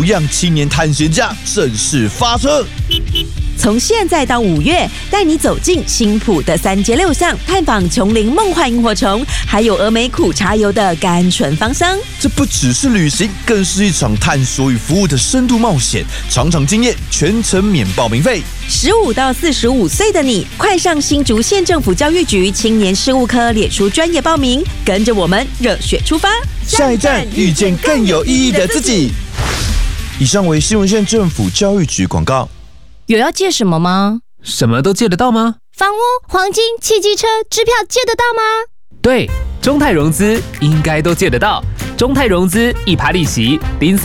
样青年探险家正式发车。 从现在到5月，带你走进新埔的3街6巷，探访琼林梦幻萤火虫，还有峨眉苦茶油的甘醇芳香。 这不只是旅行，更是一场探索与服务的深度冒险。场场经验，全程免报名费。 15到45岁的你，快上新竹县政府教育局青年事务科脸书专业报名，跟着我们热血出发， 下一站遇见更有意义的自己。以上为新竹县政府教育局广告。 有要借什么吗？ 什么都借得到吗？ 房屋、黄金、汽机车、支票借得到吗？ 对，中泰融资应该都借得到。中泰融资1%利息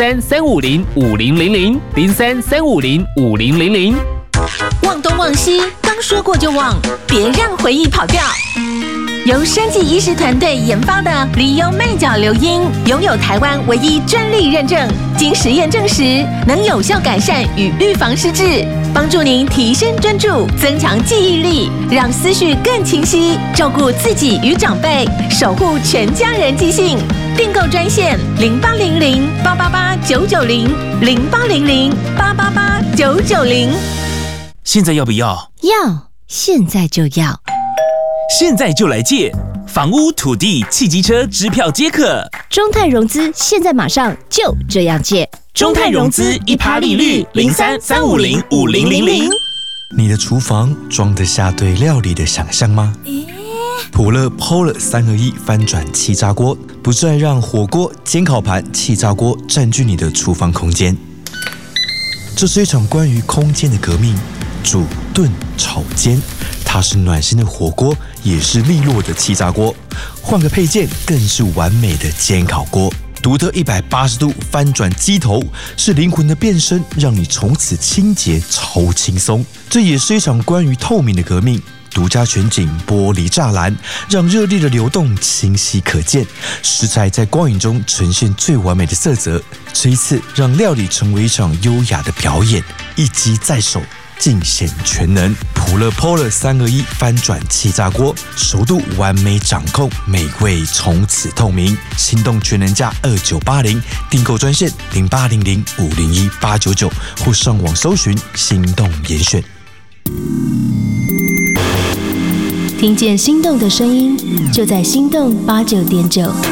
03-350-5000，03-350-5000。 忘东忘西，刚说过就忘，别让回忆跑掉。由生技医师团队研发的利优麦角硫因，拥有台湾唯一专利认证，经实验证实能有效改善与预防失智，帮助您提升专注，增强记忆力，让思绪更清晰，照顾自己与长辈，守护全家人记性。订购专线0800-888-990，0800-888-990。 现在要不要？ 要，现在就要。 现在就来借房屋、土地、汽机车支票皆可。 中泰融资现在马上就这样借。 中泰融资1%利率03-350-5000。 你的厨房装得下对料理的想象吗？普乐 POLAR 3合1翻转气炸锅，不再让火锅、煎烤盘、气炸锅占据你的厨房空间。这是一场关于空间的革命，煮、炖、炒、煎。它是暖心的火锅，也是利落的气炸锅。换个配件，更是完美的煎烤锅。独特180度翻转机头，是灵魂的变身，让你从此清洁超轻松。这也是一场关于透明的革命。独家全景玻璃栅栏，让热力的流动清晰可见，食材在光影中呈现最完美的色泽。这一次，让料理成为一场优雅的表演，一击在手，尽显全能。普乐 POLAR 3合1翻转气炸锅，熟度完美掌控，美味从此透明。心动全能价2980，订购专线0800-501-899，或上网搜寻心动严选。 听见心动的声音，就在心动89.9。